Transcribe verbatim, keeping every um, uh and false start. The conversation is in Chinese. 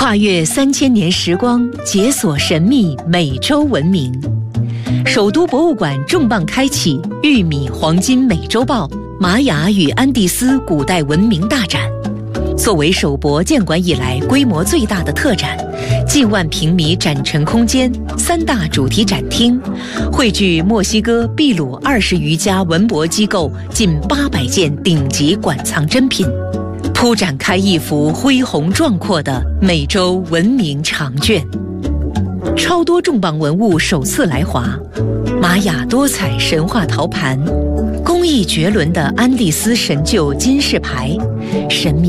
跨越三千年时光，解锁神秘美洲文明。首都博物馆重磅开启《玉米黄金美洲豹：玛雅与安第斯古代文明大展》。作为首博建馆以来规模最大的特展，近万平米展陈空间，三大主题展厅，汇聚墨西哥、秘鲁二十余家文博机构近八百件顶级馆藏珍品，铺展开一幅恢宏壮阔的美洲文明长卷。超多重磅文物首次来华，玛雅多彩神话陶盘，工艺绝伦的安第斯神鹫金饰牌，神秘